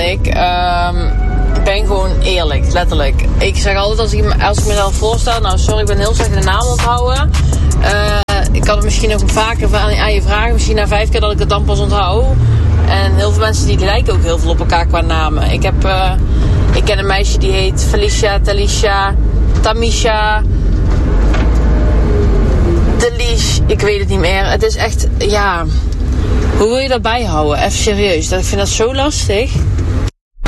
ik ben gewoon eerlijk, letterlijk. Ik zeg altijd als ik mezelf voorstel, nou sorry, ik ben heel slecht de naam onthouden. Ik kan het misschien ook vaker aan je vragen, misschien na 5 keer dat ik het dan pas onthoud. En heel veel mensen die lijken ook heel veel op elkaar qua namen. Ik ken een meisje die heet Felicia, Talisha, Tamisha, Delish, ik weet het niet meer. Het is echt, ja, hoe wil je dat bijhouden? Even serieus, ik vind dat zo lastig.